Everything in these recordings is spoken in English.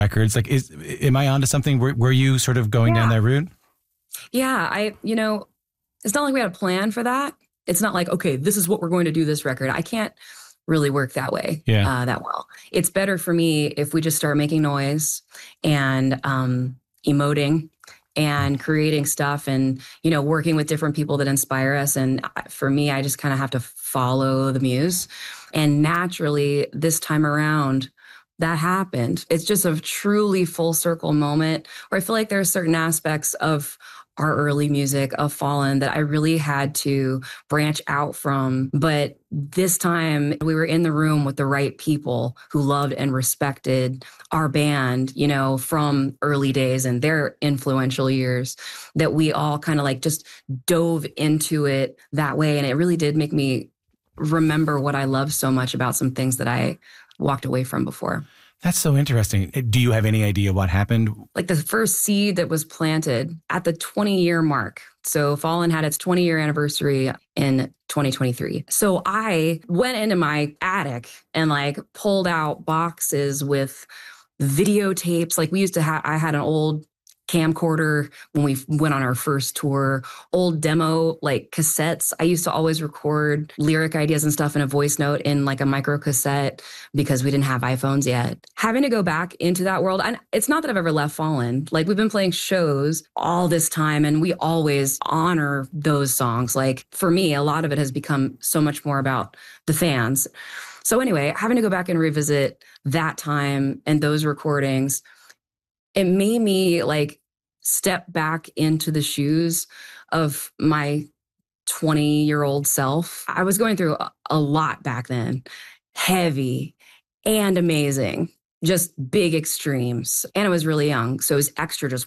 records. Like, am I onto something? Were you sort of going down that route? Yeah, it's not like we had a plan for that. It's not like, okay, this is what we're going to do this record. I can't really work that way that well. It's better for me if we just start making noise and emoting and creating stuff and, working with different people that inspire us. And for me, I just kind of have to follow the muse. And naturally, this time around, that happened. It's just a truly full circle moment where I feel like there are certain aspects of our early music of Fallen that I really had to branch out from. But this time we were in the room with the right people who loved and respected our band, from early days and their influential years, that we all kind of like just dove into it that way. And it really did make me remember what I love so much about some things that I walked away from before. That's so interesting. Do you have any idea what happened? Like the first seed that was planted at the 20-year mark. So Fallen had its 20-year anniversary in 2023. So I went into my attic and like pulled out boxes with videotapes. Like we used to have, I had an old camcorder when we went on our first tour, old demo like cassettes. I used to always record lyric ideas and stuff in a voice note in like a micro cassette because we didn't have iPhones yet. Having to go back into that world, and it's not that I've ever left Fallen. Like we've been playing shows all this time and we always honor those songs. Like for me, a lot of it has become so much more about the fans. So anyway, having to go back and revisit that time and those recordings, it made me like step back into the shoes of my 20-year-old self. I was going through a lot back then, heavy and amazing, just big extremes. And I was really young. So it was extra just,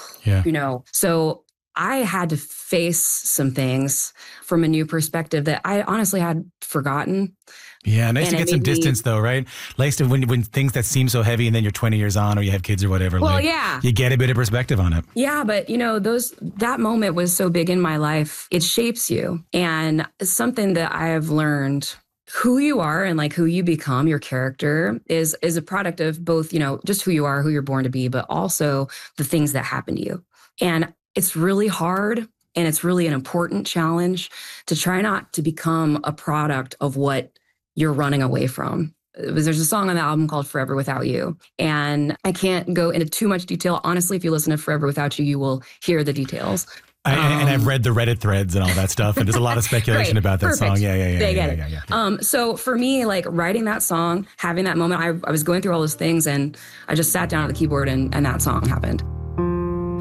So I had to face some things from a new perspective that I honestly had forgotten. Yeah, nice to get some distance though, right? Nice to when things that seem so heavy and then you're 20 years on or you have kids or whatever. Well, you get a bit of perspective on it. Yeah, but that moment was so big in my life. It shapes you. And something that I have learned, who you are and like who you become, your character is a product of both, just who you are, who you're born to be, but also the things that happen to you. And it's really hard. And it's really an important challenge to try not to become a product of what you're running away from. There's a song on the album called Forever Without You. And I can't go into too much detail. Honestly, if you listen to Forever Without You, you will hear the details. And I've read the Reddit threads and all that stuff. And there's a lot of speculation about that song. Yeah. They get it. So for me, like writing that song, having that moment, I was going through all those things and I just sat down at the keyboard and that song happened.